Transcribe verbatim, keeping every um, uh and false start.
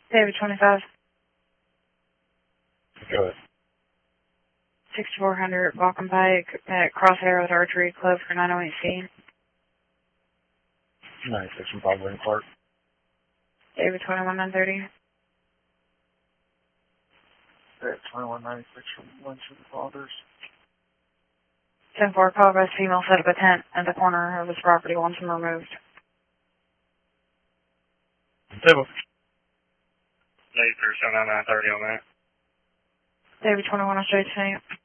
David twenty-five. Go ahead. sixty-four hundred Balkan Pike at Crosshair with Archery Club for nine oh eight C. ninety-six from Bob Lane Clark. David twenty-one nine thirty. David twenty-one ninety-six from Winston Fathers. ten four call by female set up a tent at the corner of his property, wants him removed. Table. Laser seven nine thirty on that. David twenty-one on straight to